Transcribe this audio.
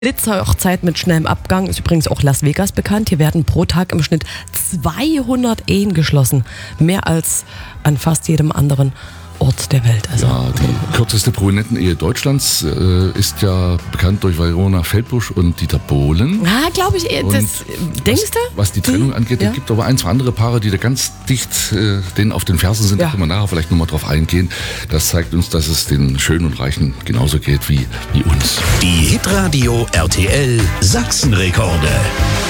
Blitzhochzeit mit schnellem Abgang ist übrigens auch Las Vegas bekannt. Hier werden pro Tag im Schnitt 200 Ehen geschlossen. Mehr als an fast jedem anderen Ort der Welt. Also, ja, die kürzeste Prominenten-Ehe Deutschlands ist ja bekannt durch Verona Feldbusch und Dieter Bohlen. ah, glaube ich, das denkst du? Was die Trennung angeht, Ja. es gibt aber ein, zwei andere Paare, die da ganz dicht denen auf den Fersen sind. Ja. Da können wir nachher vielleicht nochmal drauf eingehen. Das zeigt uns, dass es den Schönen und Reichen genauso geht wie uns. Die Hitradio RTL Sachsenrekorde.